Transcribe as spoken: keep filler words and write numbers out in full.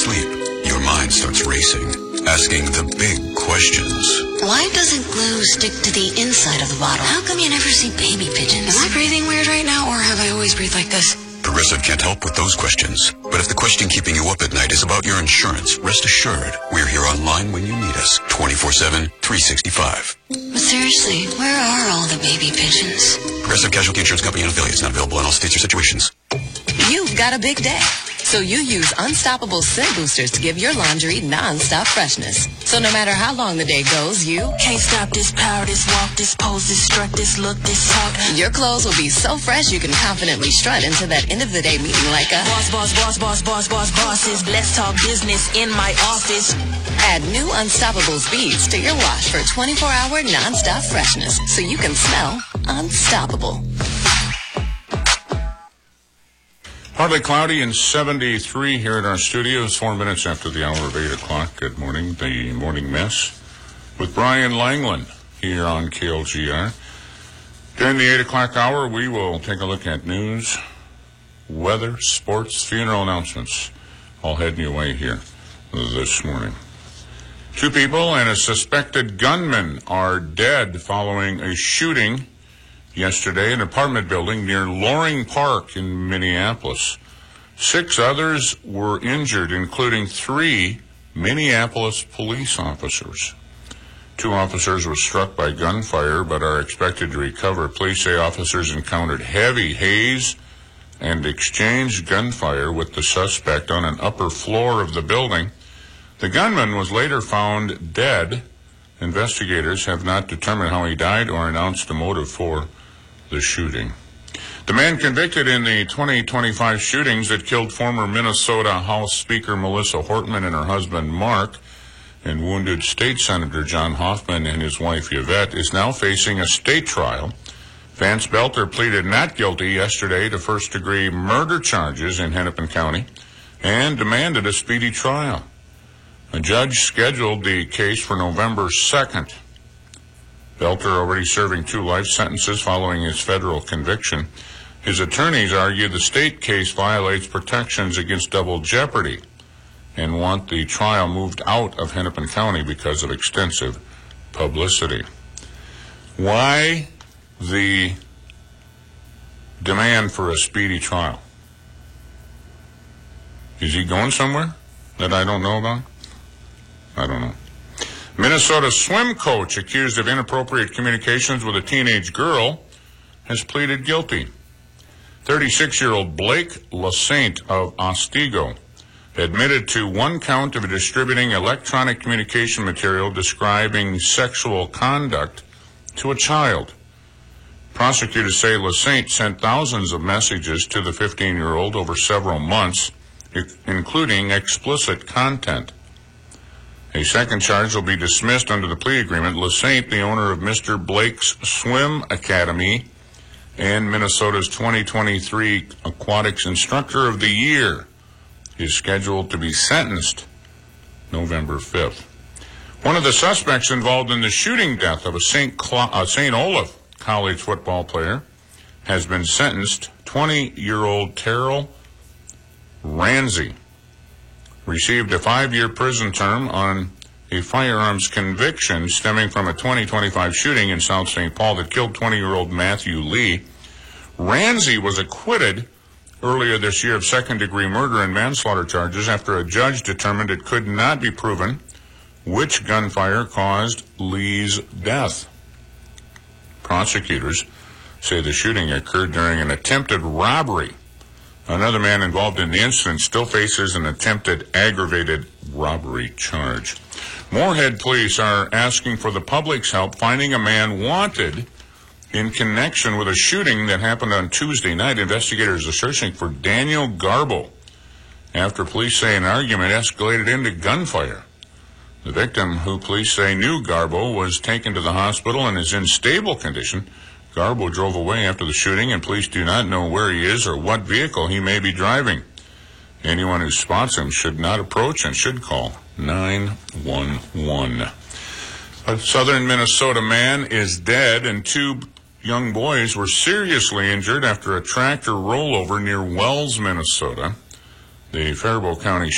sleep, your mind starts racing, asking the big questions. Why doesn't glue stick to the inside of the bottle? How come you never see baby pigeons? Am I breathing weird right now, or have I always breathed like this? Progressive can't help with those questions. But if the question keeping you up at night is about your insurance, rest assured, we're here online when you need us, twenty-four seven, three sixty-five. But seriously, where are all the baby pigeons? Progressive Casualty Insurance Company and affiliates, not available in all states or situations. You've got a big day, so you use Unstoppable Scent Boosters to give your laundry non-stop freshness. So no matter how long the day goes, you can't stop this power, this walk, this pose, this strut, this look, this talk. Your clothes will be so fresh you can confidently strut into that end of the day meeting like a boss, boss, boss, boss, boss, boss, bosses. Let's talk business in my office. Add new Unstoppable Beads to your wash for twenty-four hour non-stop freshness, so you can smell unstoppable. Partly cloudy and seventy-three here at our studios, four minutes after the hour of eight o'clock. Good morning, the Morning Mess with Brian Langland here on K L G R. During the eight o'clock hour, we will take a look at news, weather, sports, funeral announcements, all heading your way here this morning. Two people and a suspected gunman are dead following a shooting yesterday in an apartment building near Loring Park in Minneapolis. Six others were injured, including three Minneapolis police officers. Two officers were struck by gunfire but are expected to recover. Police say officers encountered heavy haze and exchanged gunfire with the suspect on an upper floor of the building. The gunman was later found dead. Investigators have not determined how he died or announced a motive for the shooting. The man convicted in the twenty twenty-five shootings that killed former Minnesota House Speaker Melissa Hortman and her husband Mark and wounded State Senator John Hoffman and his wife Yvette is now facing a state trial. Vance Belter pleaded not guilty yesterday to first-degree murder charges in Hennepin County and demanded a speedy trial. A judge scheduled the case for November second. Belter already serving two life sentences following his federal conviction. His attorneys argue the state case violates protections against double jeopardy and want the trial moved out of Hennepin County because of extensive publicity. Why the demand for a speedy trial? Is he going somewhere that I don't know about? I don't know. Minnesota swim coach accused of inappropriate communications with a teenage girl has pleaded guilty. thirty-six-year-old Blake Lasainte of Otsego admitted to one count of distributing electronic communication material describing sexual conduct to a child. Prosecutors say Lasainte sent thousands of messages to the fifteen-year-old over several months, including explicit content. A second charge will be dismissed under the plea agreement. Lasainte, the owner of Mister Blake's Swim Academy and Minnesota's twenty twenty-three Aquatics Instructor of the Year, is scheduled to be sentenced November fifth. One of the suspects involved in the shooting death of a Saint Cla- uh, Saint Olaf college football player has been sentenced. twenty-year-old Terrell Ramsey received a five-year prison term on a firearms conviction stemming from a twenty twenty-five shooting in South Saint Paul that killed twenty-year-old Matthew Lee. Ramsey was acquitted earlier this year of second-degree murder and manslaughter charges after a judge determined it could not be proven which gunfire caused Lee's death. Prosecutors say the shooting occurred during an attempted robbery. Another man involved in the incident still faces an attempted aggravated robbery charge. Moorhead police are asking for the public's help finding a man wanted in connection with a shooting that happened on Tuesday night. Investigators are searching for Daniel Garbo after police say an argument escalated into gunfire. The victim, who police say knew Garbo, was taken to the hospital and is in stable condition. Garbo drove away after the shooting, and police do not know where he is or what vehicle he may be driving. Anyone who spots him should not approach and should call nine one one. A southern Minnesota man is dead, and two young boys were seriously injured after a tractor rollover near Wells, Minnesota. The Faribault County